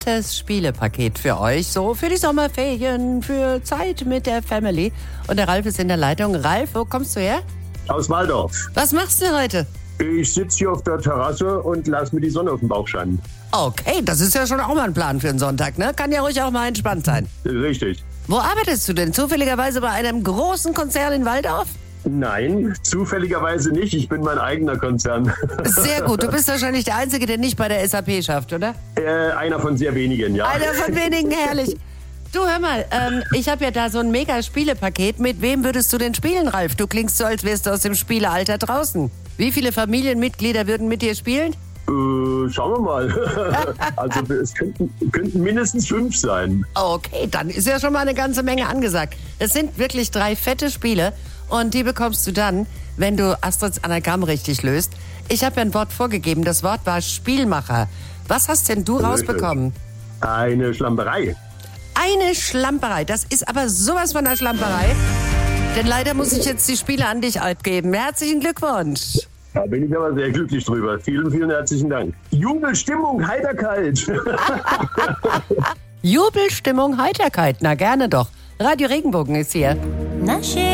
Das Spielepaket für euch, so für die Sommerferien, für Zeit mit der Family. Und der Ralf ist in der Leitung. Ralf, wo kommst du her? Aus Waldorf. Was machst du heute? Ich sitze hier auf der Terrasse und lasse mir die Sonne auf den Bauch scheinen. Okay, das ist ja schon auch mal ein Plan für einen Sonntag, ne? Kann ja ruhig auch mal entspannt sein. Richtig. Wo arbeitest du denn? Zufälligerweise bei einem großen Konzern in Waldorf? Nein, zufälligerweise nicht. Ich bin mein eigener Konzern. Sehr gut, du bist wahrscheinlich der Einzige, der nicht bei der SAP schafft, oder? Einer von sehr wenigen, ja. Einer von wenigen, herrlich. Du, hör mal, ich habe ja da so ein mega Spielepaket. Mit wem würdest du denn spielen, Ralf? Du klingst so, als wärst du aus dem Spielealter draußen. Wie viele Familienmitglieder würden mit dir spielen? Schauen wir mal. Also es könnten mindestens 5 sein. Okay, dann ist ja schon mal eine ganze Menge angesagt. Es sind wirklich 3 fette Spiele und die bekommst du dann, wenn du Astrids Anagramm richtig löst. Ich habe ja ein Wort vorgegeben, das Wort war Spielmacher. Was hast denn du rausbekommen? Eine Schlamperei. Eine Schlamperei, das ist aber sowas von einer Schlamperei. Denn leider muss ich jetzt die Spiele an dich abgeben. Herzlichen Glückwunsch. Da bin ich aber sehr glücklich drüber. Vielen, vielen herzlichen Dank. Jubelstimmung, Heiterkeit. Jubelstimmung, Heiterkeit, na gerne doch. Radio Regenbogen ist hier. Na schön.